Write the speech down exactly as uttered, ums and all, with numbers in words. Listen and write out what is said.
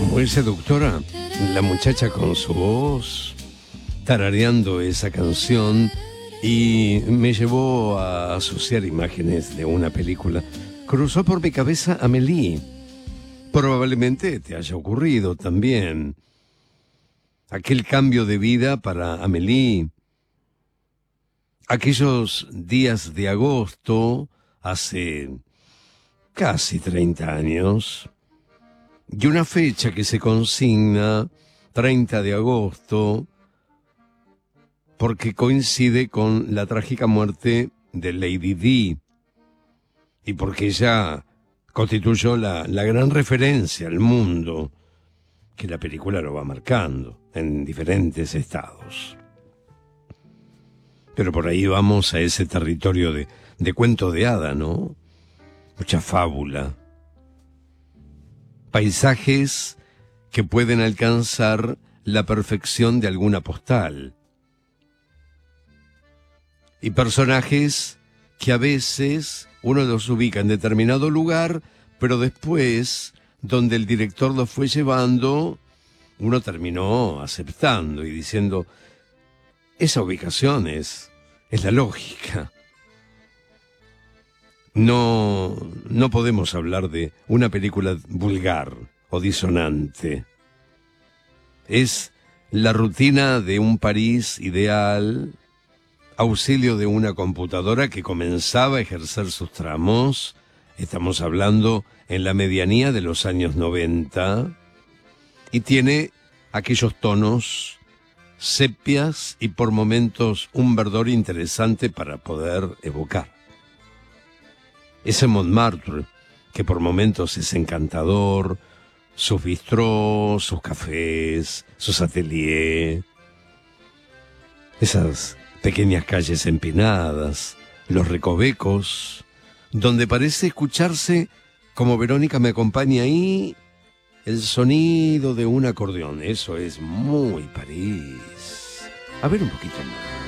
Muy seductora, la muchacha con su voz, tarareando esa canción, y me llevó a asociar imágenes de una película. Cruzó por mi cabeza Amélie. Probablemente te haya ocurrido también. Aquel cambio de vida para Amélie. Aquellos días de agosto, hace casi treinta años, y una fecha que se consigna, treinta de agosto, porque coincide con la trágica muerte de Lady Di, y porque ella constituyó la, la gran referencia al mundo que la película lo va marcando en diferentes estados. Pero por ahí vamos a ese territorio de, de cuento de hada, ¿no? Mucha fábula. Paisajes que pueden alcanzar la perfección de alguna postal. Y personajes que a veces uno los ubica en determinado lugar, pero después, donde el director los fue llevando, uno terminó aceptando y diciendo, esa ubicación es, es la lógica. No, no podemos hablar de una película vulgar o disonante. Es la rutina de un París ideal, auxilio de una computadora que comenzaba a ejercer sus tramos. Estamos hablando en la medianía de los años noventa, y tiene aquellos tonos sepias y por momentos un verdor interesante para poder evocar. Ese Montmartre, que por momentos es encantador, sus bistrós, sus cafés, sus ateliers, esas pequeñas calles empinadas, los recovecos, donde parece escucharse, como Verónica me acompaña ahí, el sonido de un acordeón. Eso es muy París. A ver un poquito más.